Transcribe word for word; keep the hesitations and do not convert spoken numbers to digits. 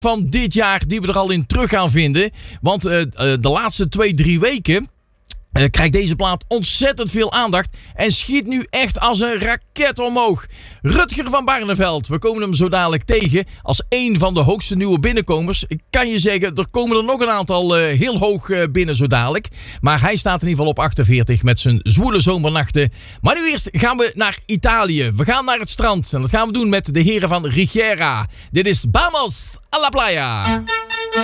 van dit jaar die we er al in terug gaan vinden. Want uh, uh, de laatste twee, drie weken uh, krijgt deze plaat ontzettend veel aandacht. En schiet nu echt als een raket omhoog. Rutger van Barneveld. We komen hem zo dadelijk tegen als een van de hoogste nieuwe binnenkomers. Ik kan je zeggen, er komen er nog een aantal uh, heel hoog uh, binnen zo dadelijk. Maar hij staat in ieder geval op achtenveertig met zijn zwoele zomernachten. Maar nu eerst gaan we naar Italië. We gaan naar het strand. En dat gaan we doen met de heren van Rigera. Dit is Vamos a la Playa.